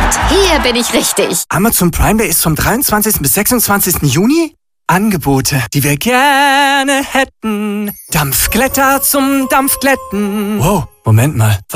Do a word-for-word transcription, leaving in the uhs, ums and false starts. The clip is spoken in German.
Hier bin ich richtig. Amazon Prime Day ist vom dreiundzwanzigsten bis sechsundzwanzigsten Juni. Angebote, die wir gerne hätten. Dampfglätter zum Dampfglätten. Wow, Moment mal.